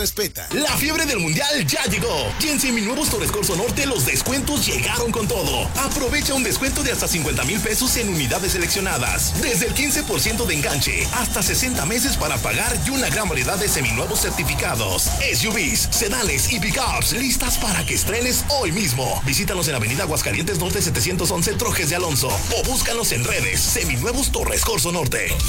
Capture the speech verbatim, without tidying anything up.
Respeta. La fiebre del mundial ya llegó. Y en Seminuevos Torres Corso Norte los descuentos llegaron con todo. Aprovecha un descuento de hasta cincuenta mil pesos en unidades seleccionadas. Desde el quince por ciento de enganche, hasta sesenta meses para pagar y una gran variedad de seminuevos certificados. S U Vs, sedales y pickups listas para que estrenes hoy mismo. Visítanos en Avenida Aguascalientes Norte setecientos once, Trojes de Alonso. O búscanos en redes. Seminuevos Torres Corso Norte.